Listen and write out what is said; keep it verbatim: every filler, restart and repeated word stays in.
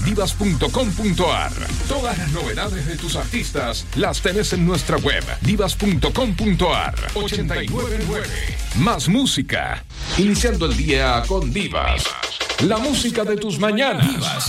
divas punto com punto ar. Todas las novedades de tus artistas las tenés en nuestra web divas punto com punto ar. ochenta y nueve nueve. Más música. Iniciando el día con Divas. La música de tus mañanas. Divas.